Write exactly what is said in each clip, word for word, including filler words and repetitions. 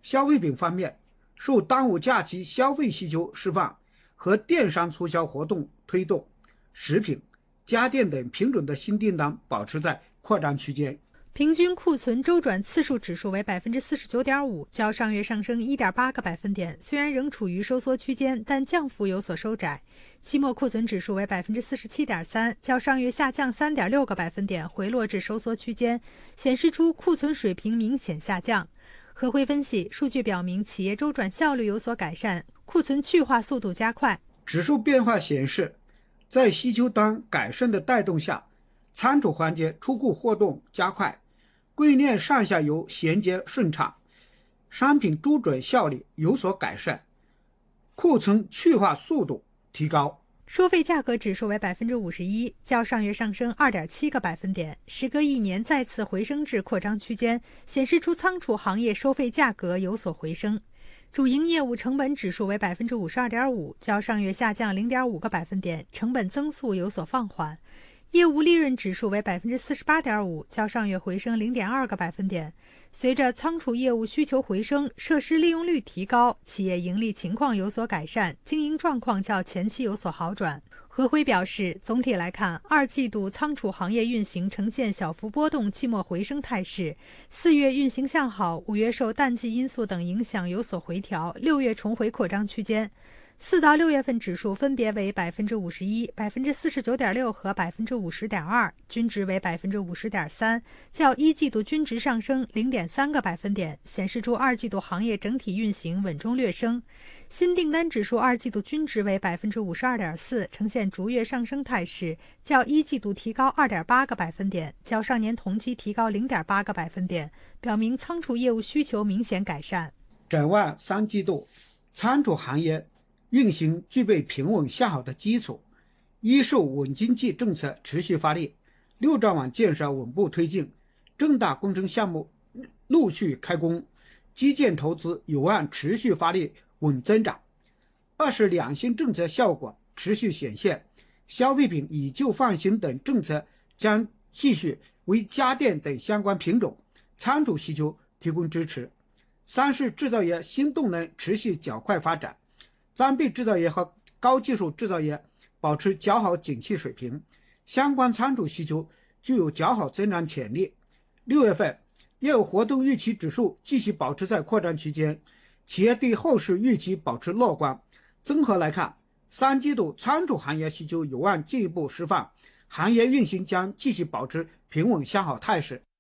消费品方面，受端午假期消费需求释放和电商促销活动推动，食品、家电等品种的新订单保持在扩张区间。 平均库存周转次数指数为 百分之四十九点五， 较上月上升 一点八个百分点，虽然仍处于收缩区间，但降幅有所收窄。期末库存指数为 百分之四十七点三， 较上月下降 三点六个百分点，回落至收缩区间，显示出库存水平明显下降。何辉分析，数据表明企业周转效率有所改善，库存去化速度加快。 指数变化显示，在需求端改善的带动下，仓储环节出库活动加快，供应链上下游衔接顺畅，商品周转效率有所改善，库存去化速度提高。 收费价格指数为 百分之五十一， 较上月上升 二点七个百分点，时隔一年再次回升至扩张区间，显示出仓储行业收费价格有所回升。主营业务成本指数为 百分之五十二点五， 较上月下降 零点五个百分点，成本增速有所放缓。业务利润指数为 百分之四十八点五， 较上月回升 零点二个百分点。随着仓储业务需求回升，设施利用率提高，企业盈利情况有所改善，经营状况较前期有所好转。何辉表示，总体来看，二季度仓储行业运行呈现小幅波动、季末回升态势。四月运行向好，五月受淡季因素等影响有所回调，六月重回扩张区间。四到六月份指数分别为 百分之五十一、百分之四十九点六 和 百分之五十点二， 均值为 百分之五十点三， 较一季度均值上升 零点三个百分点，显示出二季度行业整体运行稳中略升。新订单指数二季度均值为 百分之五十二点四， 呈现逐月上升态势，较一季度提高 二点八个百分点，较上年同期提高 零点八个百分点，表明仓储业务需求明显改善。 展望三季度，仓储行业运行具备平稳向好的基础，一受稳经济政策持续发力，六兆网建设稳步推进，重大工程项目陆续开工，基建投资有望持续发力稳增长。二是两新政策效果持续显现，消费品以旧换新等政策将继续为家电等相关品种仓储需求提供支持。三是制造业新动能持续较快发展，装备制造业和高技术制造业保持较好景气水平，相关仓储需求具有较好增长潜力。六月份业务活动预期指数继续保持在扩张区间，企业对后市预期保持乐观。综合来看，三季度仓储行业需求有望进一步释放，行业运行将继续保持平稳向好态势。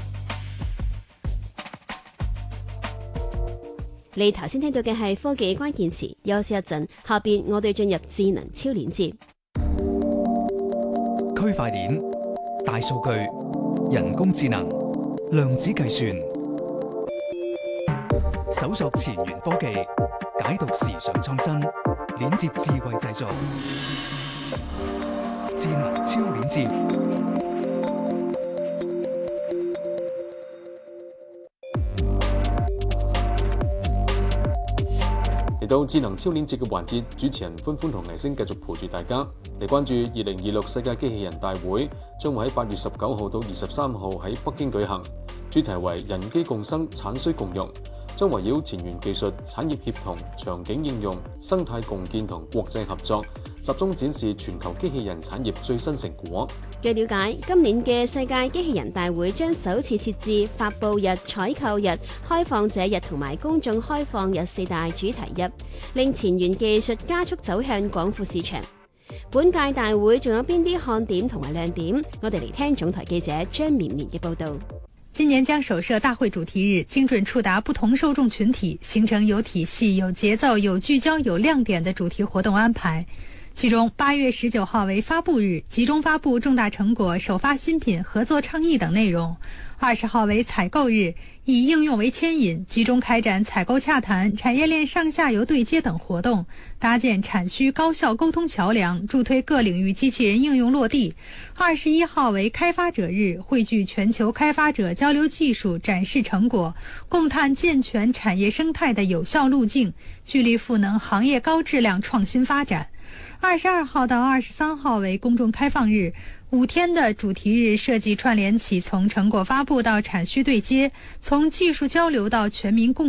你頭先聽到嘅係科技關鍵詞，休息一陣，下邊我哋進入智能超鏈接。 區塊鏈、大數據、人工智能、量子計算，搜索前沿科技，解讀時尚創新，鏈接智慧製造，智能超鏈接。 嚟到智能超鏈接嘅環節，主持人歡歡同倪星繼續陪住大家嚟關注二零二六世界機器人大會，將會喺八月十九號到二十三號喺北京舉行，主題為人機共生、產需共用，將圍繞前沿技術、產業協同、場景應用、生態共建同國際合作，集中展示全球機器人產業最新成果。 據了解，今年嘅世界機器人大會將首次設置發佈日、採購日、開放者日同埋公眾開放日四大主題日，令前沿技術加速走向廣闊市場。本屆大會仲有邊啲看點同埋亮點？我哋嚟聽總台記者張綿綿嘅報導。 今年將首設大會主題日，精準觸達不同受眾群體，形成有體系、有節奏、有聚焦、有亮點的主題活動安排。其中八月十九號為發布日，集中發布重大成果、首發新品、合作倡議等內容。二十號為採購日，以應用為牽引，集中開展採購洽談、產業鏈上下游對接等活動，搭建產需高效溝通橋樑，助推各領域機器人應用落地。二十一號為開發者日，匯聚全球開發者交流技術、展示成果，共探健全產業生態的有效路徑，聚力賦能行業高質量創新發展。二十二號到二十三號為公眾開放日，五天的主題日設計串聯起從成果發布到產需對接，從技術交流到全民共